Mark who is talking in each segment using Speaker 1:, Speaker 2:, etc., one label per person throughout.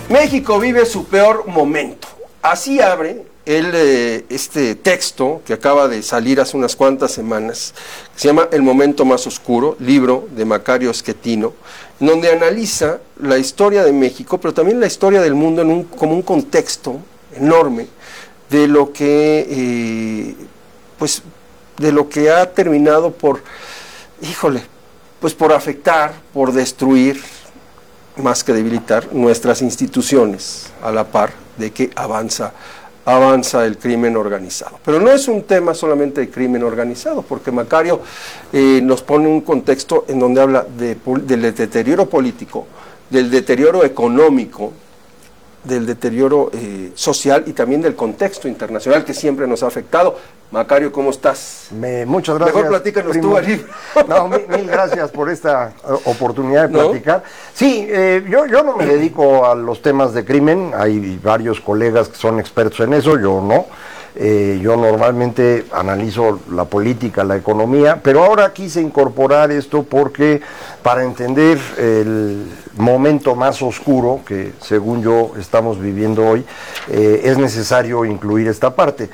Speaker 1: México vive su peor momento. Así abre este texto que acaba de salir hace unas cuantas semanas, que se llama El momento más oscuro, libro de Macario Schettino, donde analiza la historia de México, pero también la historia del mundo como un contexto enorme de lo que, de lo que ha terminado por, por afectar, por destruir, más que debilitar, nuestras instituciones, a la par de que avanza el crimen organizado. Pero no es un tema solamente de crimen organizado, porque Macario nos pone un contexto en donde habla del deterioro político, del deterioro económico, del deterioro social y también del contexto internacional que siempre nos ha afectado. Macario, ¿cómo estás?
Speaker 2: Muchas gracias.
Speaker 1: Mejor platícanos tú, Ari.
Speaker 2: No, mil gracias por esta oportunidad de platicar. ¿No? Sí, yo no me dedico a los temas de crimen, hay varios colegas que son expertos en eso, yo no. Yo normalmente analizo la política, la economía, pero ahora quise incorporar esto porque para entender el momento más oscuro que según yo estamos viviendo hoy, es necesario incluir esta parte.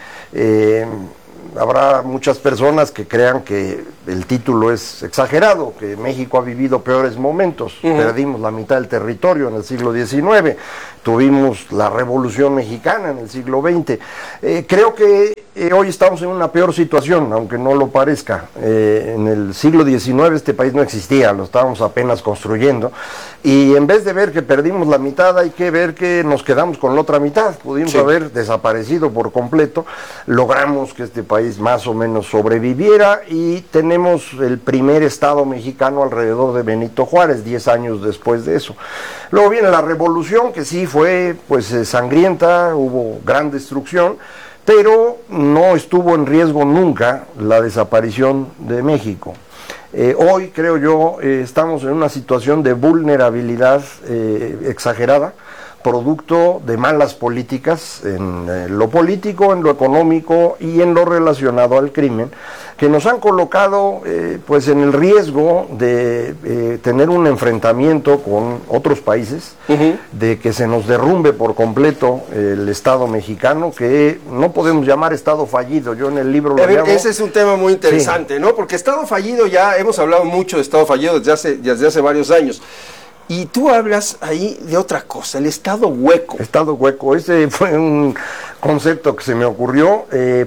Speaker 2: Habrá muchas personas que crean que el título es exagerado, que México ha vivido peores momentos. Perdimos la mitad del territorio en el siglo XIX, tuvimos la Revolución Mexicana en el siglo XX. Creo que hoy estamos en una peor situación, aunque no lo parezca. En el siglo XIX este país no existía, lo estábamos apenas construyendo, y en vez de ver que perdimos la mitad, hay que ver que nos quedamos con la otra mitad. Pudimos haber desaparecido por completo, logramos que este país más o menos sobreviviera y tenemos el primer estado mexicano alrededor de Benito Juárez, 10 años después de eso. Luego viene la revolución, que sí fue sangrienta, hubo gran destrucción, pero no estuvo en riesgo nunca la desaparición de México. Hoy, creo yo, estamos en una situación de vulnerabilidad exagerada, producto de malas políticas en lo político, en lo económico y en lo relacionado al crimen, que nos han colocado en el riesgo de tener un enfrentamiento con otros países, de que se nos derrumbe por completo el Estado mexicano, que no podemos llamar Estado fallido. Yo en el libro lo llamo...
Speaker 1: Ese es un tema muy interesante, ¿no? Porque Estado fallido, ya hemos hablado mucho de Estado fallido desde hace varios años. Y tú hablas ahí de otra cosa, el Estado hueco.
Speaker 2: Estado hueco, ese fue un concepto que se me ocurrió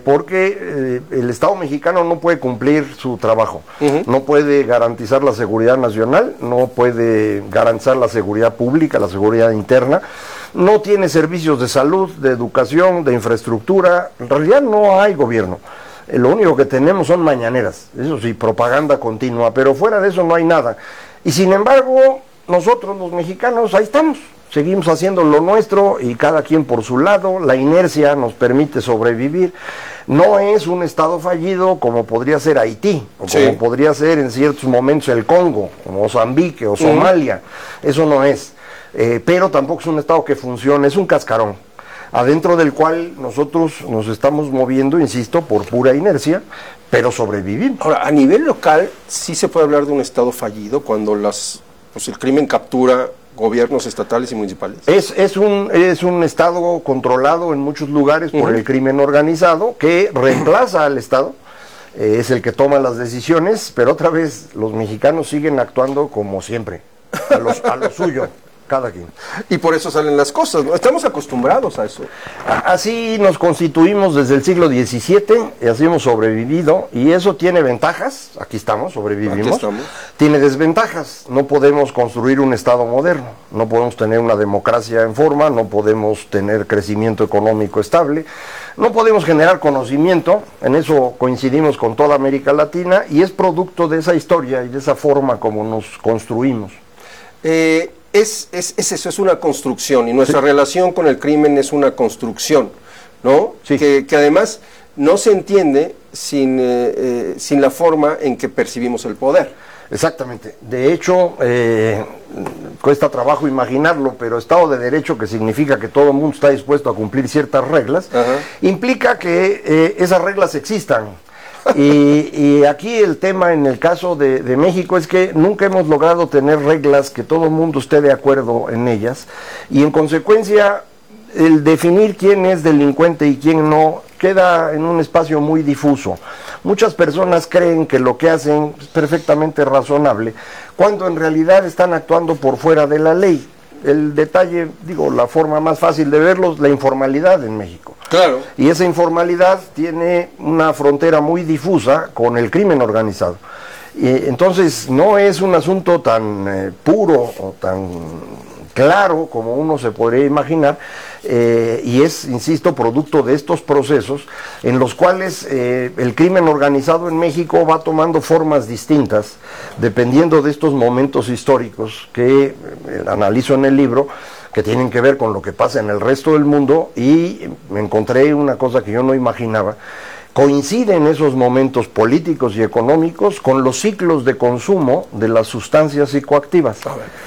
Speaker 2: porque el Estado mexicano no puede cumplir su trabajo, no puede garantizar la seguridad nacional, no puede garantizar la seguridad pública, la seguridad interna, no tiene servicios de salud, de educación, de infraestructura, en realidad no hay gobierno. Lo único que tenemos son mañaneras, eso sí, propaganda continua, pero fuera de eso no hay nada. Y sin embargo, nosotros los mexicanos ahí estamos, seguimos haciendo lo nuestro y cada quien por su lado, la inercia nos permite sobrevivir. No es un estado fallido como podría ser Haití, o como podría ser en ciertos momentos el Congo, o Mozambique o Somalia, eso no es, pero tampoco es un estado que funcione, es un cascarón, adentro del cual nosotros nos estamos moviendo, insisto, por pura inercia, pero sobrevivimos.
Speaker 1: Ahora, a nivel local, sí se puede hablar de un estado fallido cuando el crimen captura gobiernos estatales y municipales.
Speaker 2: Es un estado controlado en muchos lugares por el crimen organizado que reemplaza al Estado, es el que toma las decisiones, pero otra vez los mexicanos siguen actuando como siempre, a lo suyo. Cada quien.
Speaker 1: Y por eso salen las cosas, ¿no? Estamos acostumbrados a eso.
Speaker 2: Así nos constituimos desde el siglo XVII, y así hemos sobrevivido, y eso tiene ventajas, aquí estamos, sobrevivimos, tiene desventajas, no podemos construir un Estado moderno, no podemos tener una democracia en forma, no podemos tener crecimiento económico estable, no podemos generar conocimiento, en eso coincidimos con toda América Latina, y es producto de esa historia y de esa forma como nos construimos.
Speaker 1: Es eso, es una construcción, y nuestra relación con el crimen es una construcción, ¿no? Que además no se entiende sin la forma en que percibimos el poder.
Speaker 2: Exactamente. De hecho, cuesta trabajo imaginarlo, pero Estado de Derecho, que significa que todo el mundo está dispuesto a cumplir ciertas reglas, implica que esas reglas existan. Y aquí el tema en el caso de México es que nunca hemos logrado tener reglas que todo el mundo esté de acuerdo en ellas, y en consecuencia el definir quién es delincuente y quién no queda en un espacio muy difuso. Muchas personas creen que lo que hacen es perfectamente razonable, cuando en realidad están actuando por fuera de la ley. El detalle, digo, la forma más fácil de verlo es la informalidad en México.
Speaker 1: Claro.
Speaker 2: Y esa informalidad tiene una frontera muy difusa con el crimen organizado. Y entonces no es un asunto tan puro o tan claro como uno se podría imaginar, y es, insisto, producto de estos procesos en los cuales el crimen organizado en México va tomando formas distintas dependiendo de estos momentos históricos que analizo en el libro, que tienen que ver con lo que pasa en el resto del mundo, y me encontré una cosa que yo no imaginaba. Coinciden esos momentos políticos y económicos con los ciclos de consumo de las sustancias psicoactivas.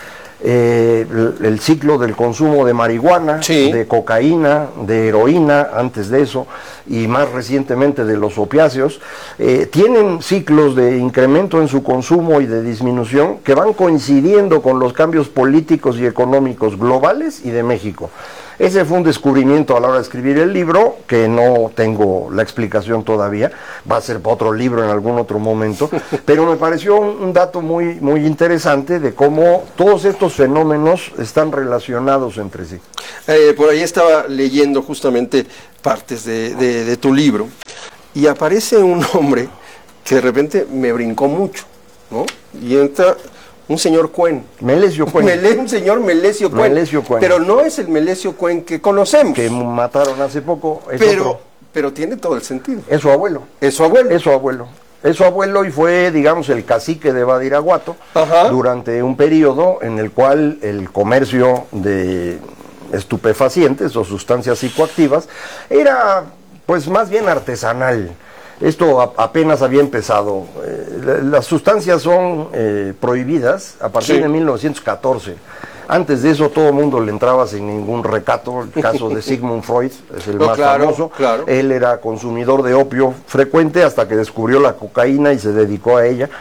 Speaker 2: El ciclo del consumo de marihuana,
Speaker 1: sí,
Speaker 2: de cocaína, de heroína, antes de eso, y más recientemente de los opiáceos, tienen ciclos de incremento en su consumo y de disminución que van coincidiendo con los cambios políticos y económicos globales y de México. Ese fue un descubrimiento a la hora de escribir el libro, que no tengo la explicación todavía, va a ser para otro libro en algún otro momento, pero me pareció un dato muy, muy interesante de cómo todos estos fenómenos están relacionados entre sí.
Speaker 1: Por ahí estaba leyendo justamente partes de tu libro, y aparece un hombre que de repente me brincó mucho, ¿no? Y entra un señor Cuen.
Speaker 2: Melesio Cuen.
Speaker 1: Un señor Melesio Cuen.
Speaker 2: Melesio Cuen.
Speaker 1: Pero no es el Melesio Cuen que conocemos.
Speaker 2: Que mataron hace poco.
Speaker 1: Pero tiene todo el sentido.
Speaker 2: Es su abuelo.
Speaker 1: Es su abuelo.
Speaker 2: Es su abuelo. Es su abuelo, y fue, digamos, el cacique de Badiraguato.
Speaker 1: Ajá.
Speaker 2: Durante un periodo en el cual el comercio de estupefacientes o sustancias psicoactivas era, pues, más bien artesanal. Esto apenas había empezado. Las sustancias son prohibidas a partir de 1914. Antes de eso todo el mundo le entraba sin ningún recato. El caso de Sigmund Freud es el más famoso.
Speaker 1: Claro.
Speaker 2: Él era consumidor de opio frecuente hasta que descubrió la cocaína y se dedicó a ella.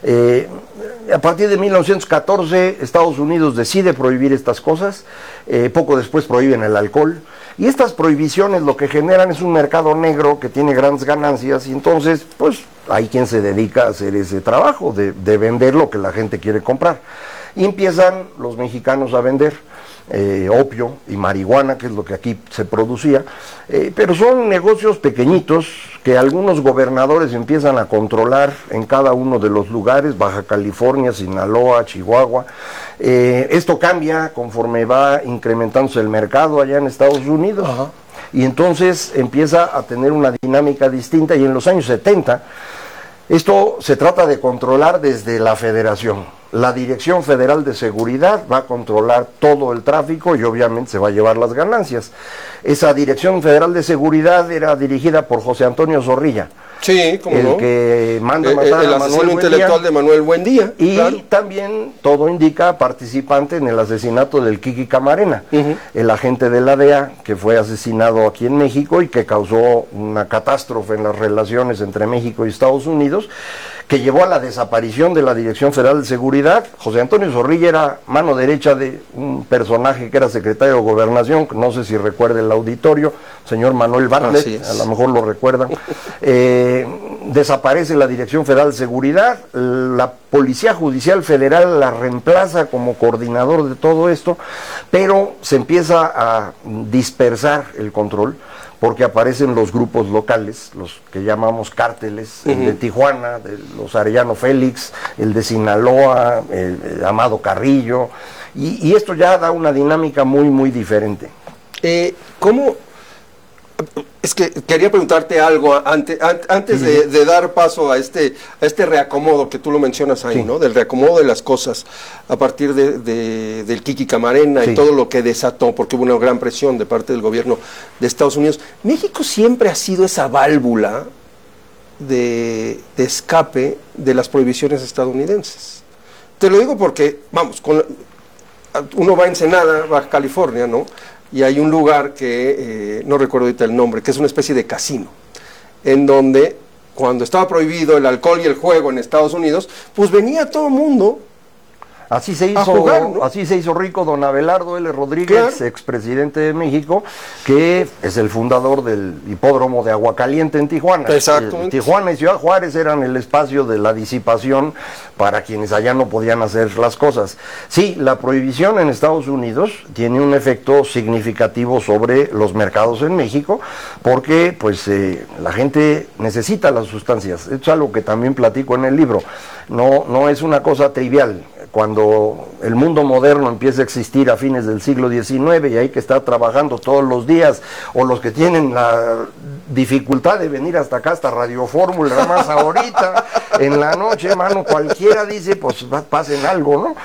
Speaker 2: A partir de 1914 Estados Unidos decide prohibir estas cosas. Poco después prohíben el alcohol. Y estas prohibiciones lo que generan es un mercado negro que tiene grandes ganancias, y entonces pues hay quien se dedica a hacer ese trabajo de vender lo que la gente quiere comprar. Y empiezan los mexicanos a vender opio y marihuana, que es lo que aquí se producía, pero son negocios pequeñitos que algunos gobernadores empiezan a controlar en cada uno de los lugares: Baja California, Sinaloa, Chihuahua. Esto cambia conforme va incrementándose el mercado allá en Estados Unidos. Ajá. Y entonces empieza a tener una dinámica distinta, y en los años 70 esto se trata de controlar desde la federación. La Dirección Federal de Seguridad va a controlar todo el tráfico y obviamente se va a llevar las ganancias. Esa Dirección Federal de Seguridad era dirigida por José Antonio Zorrilla.
Speaker 1: Sí, como
Speaker 2: el que manda a matar
Speaker 1: el
Speaker 2: a Manuel
Speaker 1: asesino intelectual de Manuel Buendía.
Speaker 2: Y
Speaker 1: claro,
Speaker 2: también todo indica participante en el asesinato del Kiki Camarena, el agente de la DEA que fue asesinado aquí en México y que causó una catástrofe en las relaciones entre México y Estados Unidos, que llevó a la desaparición de la Dirección Federal de Seguridad. José Antonio Zorrilla era mano derecha de un personaje que era secretario de Gobernación, no sé si recuerda el auditorio, señor Manuel Bartlett, a lo mejor lo recuerdan. Desaparece la Dirección Federal de Seguridad, la Policía Judicial Federal la reemplaza como coordinador de todo esto, pero se empieza a dispersar el control, porque aparecen los grupos locales, los que llamamos cárteles, el de Tijuana, de los Arellano Félix, el de Sinaloa, el Amado Carrillo, y esto ya da una dinámica muy, muy diferente.
Speaker 1: ¿Cómo? Es que quería preguntarte algo antes de dar paso a este reacomodo que tú lo mencionas ahí, ¿no? Del reacomodo de las cosas a partir del Kiki Camarena y todo lo que desató, porque hubo una gran presión de parte del gobierno de Estados Unidos. México siempre ha sido esa válvula de escape de las prohibiciones estadounidenses. Te lo digo porque, vamos, uno va a Ensenada, Baja California, ¿no? Y hay un lugar que, no recuerdo ahorita el nombre, que es una especie de casino, en donde cuando estaba prohibido el alcohol y el juego en Estados Unidos, pues venía todo el mundo
Speaker 2: así se hizo,
Speaker 1: a jugar, ¿no?
Speaker 2: Así se hizo rico don Abelardo L. Rodríguez,
Speaker 1: Claro.
Speaker 2: expresidente de México, que es el fundador del hipódromo de Aguacaliente en Tijuana.
Speaker 1: Exactamente.
Speaker 2: Tijuana y Ciudad Juárez eran el espacio de la disipación para quienes allá no podían hacer las cosas. Sí, la prohibición en Estados Unidos tiene un efecto significativo sobre los mercados en México, porque pues la gente necesita las sustancias. Esto es algo que también platico en el libro. No es una cosa trivial. Cuando el mundo moderno empieza a existir a fines del siglo XIX y hay que estar trabajando todos los días, o los que tienen la dificultad de venir hasta acá, hasta Radio Fórmula, nada más ahorita, en la noche, mano, cualquiera dice, pues pasen algo, ¿no?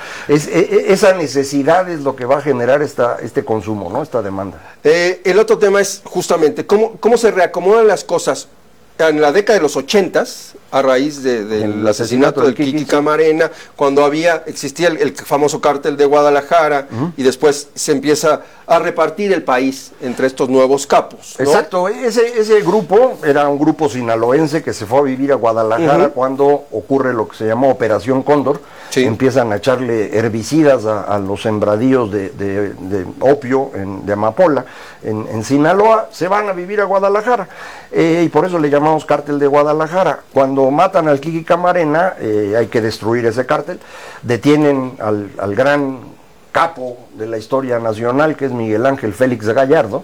Speaker 2: Esa necesidad es lo que va a generar este consumo, ¿no? Esta demanda.
Speaker 1: El otro tema es justamente cómo se reacomodan las cosas. En la década de los 80s, a raíz del asesinato del Kiki Camarena, cuando existía el famoso cártel de Guadalajara, y después se empieza a repartir el país entre estos nuevos capos, ¿no?
Speaker 2: Exacto, ese grupo era un grupo sinaloense que se fue a vivir a Guadalajara cuando ocurre lo que se llamó Operación Cóndor. Sí. Empiezan a echarle herbicidas a los sembradíos de opio de amapola en Sinaloa, se van a vivir a Guadalajara, y por eso le llamamos cártel de Guadalajara. Cuando matan al Kiki Camarena, hay que destruir ese cártel, detienen al gran capo de la historia nacional, que es Miguel Ángel Félix Gallardo,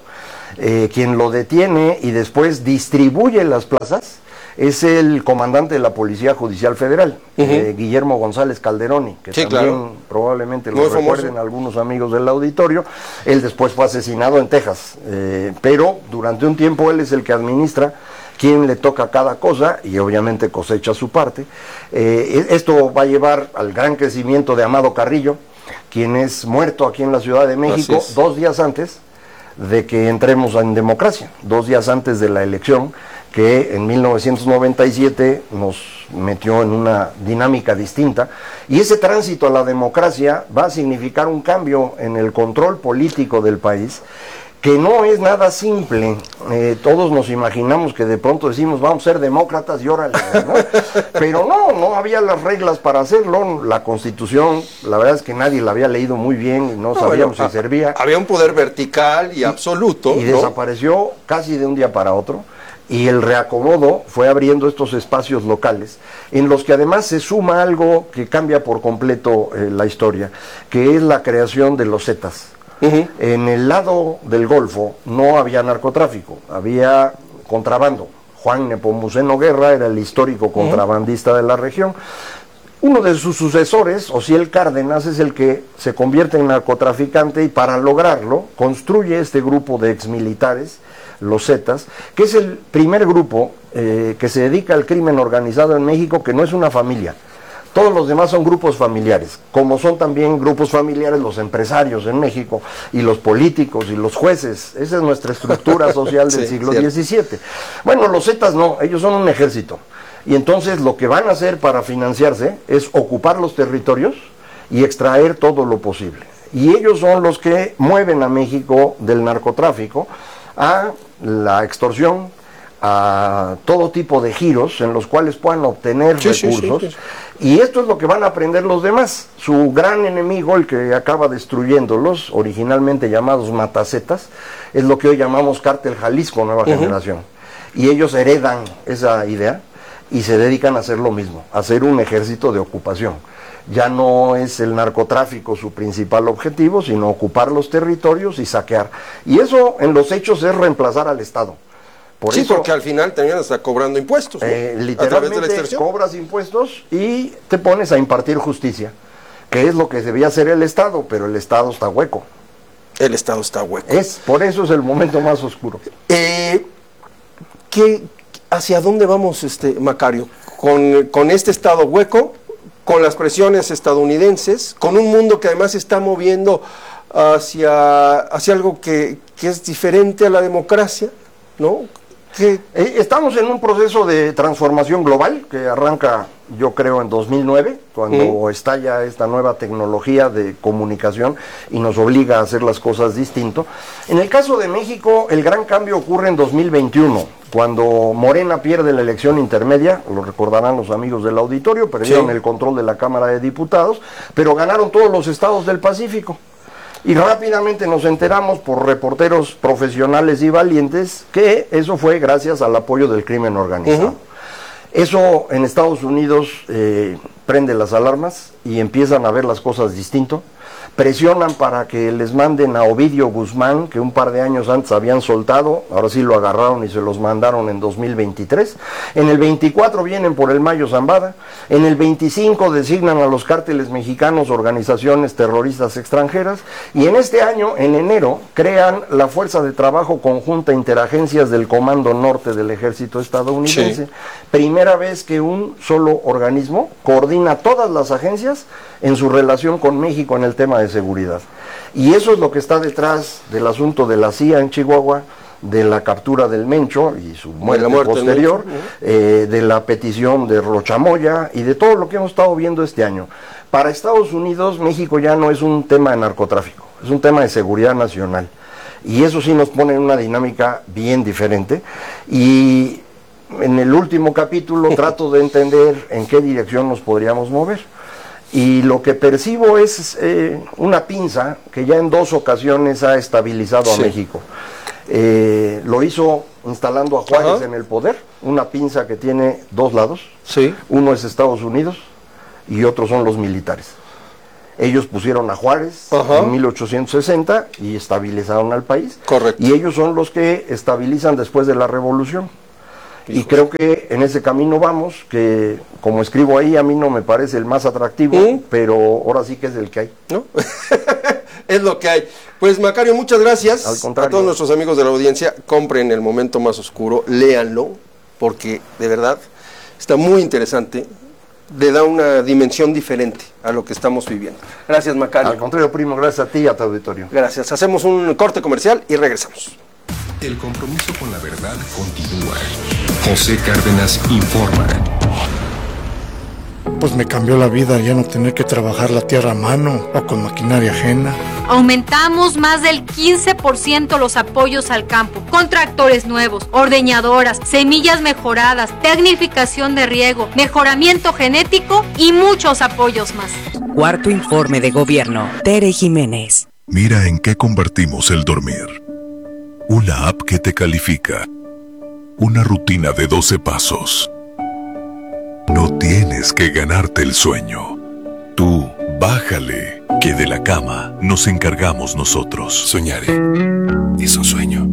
Speaker 2: quien lo detiene y después distribuye las plazas. Es el comandante de la Policía Judicial Federal, Guillermo González Calderoni, que sí, también claro, probablemente lo recuerden algunos amigos del auditorio. Él después fue asesinado en Texas, pero durante un tiempo él es el que administra quién le toca cada cosa y obviamente cosecha su parte. Esto va a llevar al gran crecimiento de Amado Carrillo, quien es muerto aquí en la Ciudad de México 2 días antes de que entremos en democracia, 2 días antes de la elección, que en 1997 nos metió en una dinámica distinta, y ese tránsito a la democracia va a significar un cambio en el control político del país, que no es nada simple. Todos nos imaginamos que de pronto decimos vamos a ser demócratas y órale, ¿no? Pero no había las reglas para hacerlo. La Constitución, la verdad es que nadie la había leído muy bien y no sabíamos si servía.
Speaker 1: Había un poder vertical y absoluto,
Speaker 2: y desapareció casi de un día para otro. Y el reacomodo fue abriendo estos espacios locales, en los que además se suma algo que cambia por completo la historia, que es la creación de los Zetas. En el lado del Golfo no había narcotráfico, había contrabando. Juan Nepomuceno Guerra era el histórico contrabandista de la región. Uno de sus sucesores, Ociel Cárdenas, es el que se convierte en narcotraficante y para lograrlo construye este grupo de exmilitares, los Zetas, que es el primer grupo que se dedica al crimen organizado en México, que no es una familia. Todos los demás son grupos familiares, como son también grupos familiares los empresarios en México, y los políticos y los jueces. Esa es nuestra estructura social del siglo XVII. Bueno, los Zetas no, ellos son un ejército. Y entonces lo que van a hacer para financiarse es ocupar los territorios y extraer todo lo posible. Y ellos son los que mueven a México del narcotráfico a la extorsión, a todo tipo de giros en los cuales puedan obtener recursos. Y esto es lo que van a aprender los demás. Su gran enemigo, el que acaba destruyéndolos, originalmente llamados Matacetas, es lo que hoy llamamos Cártel Jalisco Nueva Generación. Y ellos heredan esa idea y se dedican a hacer lo mismo, a hacer un ejército de ocupación. Ya no es el narcotráfico su principal objetivo, sino ocupar los territorios y saquear. Y eso en los hechos es reemplazar al Estado.
Speaker 1: Por eso, porque al final terminan hasta cobrando impuestos, ¿no?
Speaker 2: Literalmente cobras impuestos y te pones a impartir justicia, que es lo que debía hacer el Estado, pero el Estado está hueco.
Speaker 1: El Estado está hueco.
Speaker 2: Por eso es el momento más oscuro.
Speaker 1: ¿Hacia dónde vamos, Macario? Con este Estado hueco, con las presiones estadounidenses, con un mundo que además se está moviendo hacia algo que es diferente a la democracia, ¿no?
Speaker 2: Estamos en un proceso de transformación global que arranca, yo creo, en 2009, cuando estalla esta nueva tecnología de comunicación y nos obliga a hacer las cosas distinto. En el caso de México, el gran cambio ocurre en 2021, cuando Morena pierde la elección intermedia, lo recordarán los amigos del auditorio, perdieron el control de la Cámara de Diputados, pero ganaron todos los estados del Pacífico. Y rápidamente nos enteramos por reporteros profesionales y valientes que eso fue gracias al apoyo del crimen organizado. Eso en Estados Unidos prende las alarmas y empiezan a ver las cosas distinto. Presionan para que les manden a Ovidio Guzmán, que un par de años antes habían soltado, ahora sí lo agarraron y se los mandaron en 2023. En el 24 vienen por el Mayo Zambada. En el 25 designan a los cárteles mexicanos organizaciones terroristas extranjeras. Y en este año, en enero, crean la Fuerza de Trabajo Conjunta Interagencias del Comando Norte del Ejército Estadounidense. Primera vez que un solo organismo coordina todas las agencias en su relación con México en el tema de seguridad. Y eso es lo que está detrás del asunto de la CIA en Chihuahua, de la captura del Mencho y su muerte posterior, de la petición de Rochamoya y de todo lo que hemos estado viendo este año. Para Estados Unidos, México ya no es un tema de narcotráfico, es un tema de seguridad nacional. Y eso sí nos pone en una dinámica bien diferente. Y en el último capítulo trato de entender en qué dirección nos podríamos mover. Y lo que percibo es una pinza que ya en 2 ocasiones ha estabilizado a México. Lo hizo instalando a Juárez en el poder, una pinza que tiene 2 lados. Uno es Estados Unidos y otro son los militares. Ellos pusieron a Juárez en 1860 y estabilizaron al país. Y ellos son los que estabilizan después de la revolución. Y creo que en ese camino vamos, que como escribo ahí, a mí no me parece el más atractivo, pero ahora sí que es el que hay. ¿No?
Speaker 1: Es lo que hay. Pues Macario, muchas gracias.
Speaker 2: Al contrario.
Speaker 1: A todos nuestros amigos de la audiencia, compren El Momento Más Oscuro, léanlo, porque de verdad está muy interesante, le da una dimensión diferente a lo que estamos viviendo. Gracias, Macario.
Speaker 2: Al contrario, primo, gracias a ti y a tu auditorio.
Speaker 1: Gracias. Hacemos un corte comercial y regresamos.
Speaker 3: El compromiso con la verdad continúa. José Cárdenas informa.
Speaker 4: Pues me cambió la vida ya no tener que trabajar la tierra a mano o con maquinaria ajena.
Speaker 5: Aumentamos más del 15% los apoyos al campo, con tractores nuevos, ordeñadoras, semillas mejoradas, tecnificación de riego, mejoramiento genético y muchos apoyos más.
Speaker 6: Cuarto informe de gobierno. Tere Jiménez.
Speaker 7: Mira en qué convertimos el dormir. Una app que te califica. Una rutina de 12 pasos. No tienes que ganarte el sueño. Tú, bájale, que de la cama nos encargamos nosotros.
Speaker 3: Soñaré es un sueño.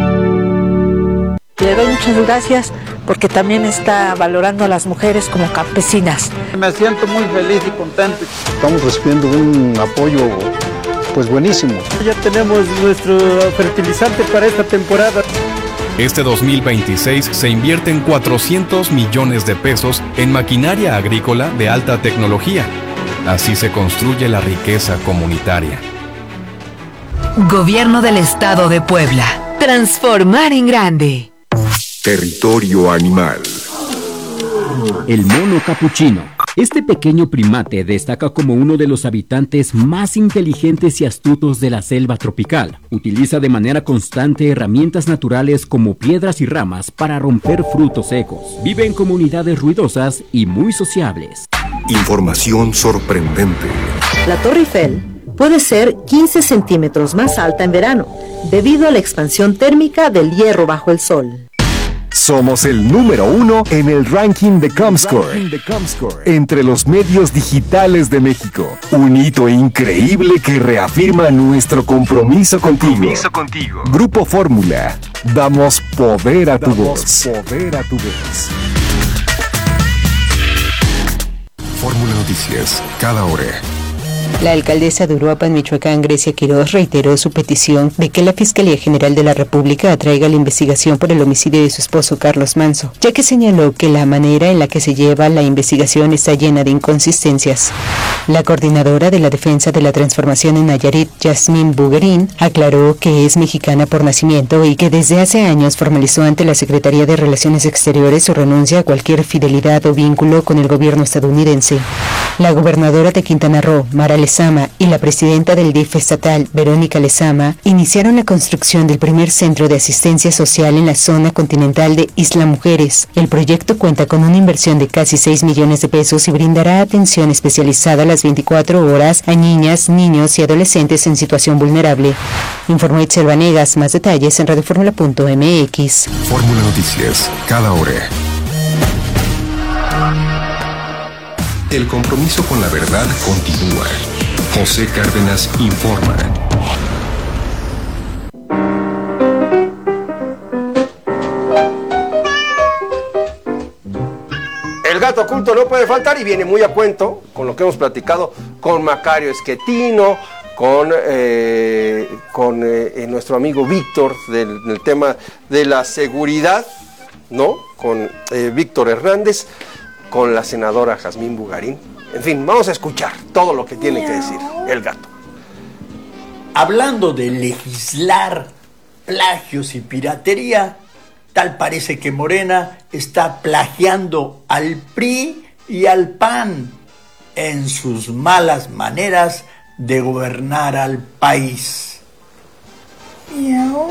Speaker 8: Le doy muchas gracias porque también está valorando a las mujeres como campesinas.
Speaker 9: Me siento muy feliz y contento.
Speaker 10: Estamos recibiendo un apoyo pues buenísimo.
Speaker 11: Ya tenemos nuestro fertilizante para esta temporada.
Speaker 12: Este 2026 se invierten 400 millones de pesos en maquinaria agrícola de alta tecnología. Así se construye la riqueza comunitaria.
Speaker 13: Gobierno del Estado de Puebla. Transformar en grande.
Speaker 3: Territorio animal.
Speaker 14: El mono capuchino. Este pequeño primate destaca como uno de los habitantes más inteligentes y astutos de la selva tropical. Utiliza de manera constante herramientas naturales como piedras y ramas para romper frutos secos. Vive en comunidades ruidosas y muy sociables.
Speaker 3: Información sorprendente.
Speaker 15: La Torre Eiffel puede ser 15 centímetros más alta en verano, debido a la expansión térmica del hierro bajo el sol.
Speaker 16: Somos el número 1 en el ranking de Comscore, entre los medios digitales de México. Un hito increíble que reafirma nuestro compromiso contigo. Grupo Fórmula, damos poder a tu voz.
Speaker 3: Fórmula Noticias, cada hora.
Speaker 17: La alcaldesa de Uruapan, Michoacán, Grecia Quiroz, reiteró su petición de que la Fiscalía General de la República atraiga la investigación por el homicidio de su esposo Carlos Manso, ya que señaló que la manera en la que se lleva la investigación está llena de inconsistencias. La coordinadora de la Defensa de la Transformación en Nayarit, Yasmín Buguerín, aclaró que es mexicana por nacimiento y que desde hace años formalizó ante la Secretaría de Relaciones Exteriores su renuncia a cualquier fidelidad o vínculo con el gobierno estadounidense. La gobernadora de Quintana Roo, Mara Lezama, y la presidenta del DIF estatal, Verónica Lezama, iniciaron la construcción del primer centro de asistencia social en la zona continental de Isla Mujeres. El proyecto cuenta con una inversión de casi 6 millones de pesos y brindará atención especializada a las 24 horas a niñas, niños y adolescentes en situación vulnerable. Informó Itzel Vanegas. Más detalles en radioformula.mx.
Speaker 3: Fórmula Noticias, cada hora. El compromiso con la verdad continúa. José Cárdenas informa.
Speaker 1: El gato oculto no puede faltar y viene muy a cuento con lo que hemos platicado con Macario Esquetino, con nuestro amigo Víctor del tema de la seguridad, ¿no? Con Víctor Hernández, con la senadora Jazmín Buguerín. En fin, vamos a escuchar todo lo que tiene que decir el gato.
Speaker 18: Hablando de legislar plagios y piratería, tal parece que Morena está plagiando al PRI y al PAN en sus malas maneras de gobernar al país. Miau.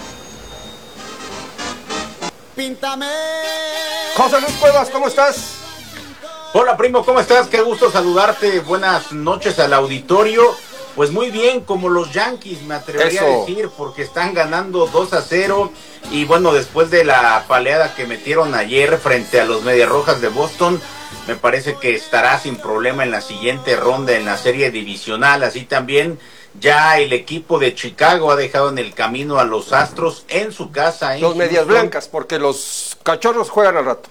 Speaker 19: Píntame.
Speaker 1: José Luis Cuevas, ¿cómo estás?
Speaker 20: Hola primo, ¿cómo estás? Qué gusto saludarte. Buenas noches al auditorio. Pues muy bien, como los Yankees me atrevería a decir, porque están ganando 2-0 y bueno, después de la paleada que metieron ayer frente a los Medias Rojas de Boston, me parece que estará sin problema en la siguiente ronda en la serie divisional. Así también ya el equipo de Chicago ha dejado en el camino a los Astros en su casa.
Speaker 1: Los Medias Blancas, porque los Cachorros juegan al rato.